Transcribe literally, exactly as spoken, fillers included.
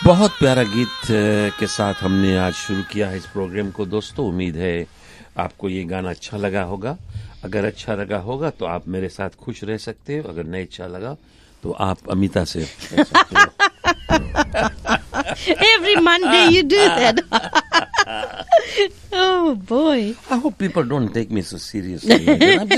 बहुत प्यारा गीत के साथ हमने आज शुरू किया है इस प्रोग्राम को दोस्तों। उम्मीद है आपको ये गाना अच्छा लगा होगा। अगर अच्छा लगा होगा तो आप मेरे साथ खुश रह सकते हो, अगर नहीं अच्छा लगा तो आप अमिता से रह सकते हो। Every Monday you do that. Oh boy. I hope people don't take me so seriously. I'm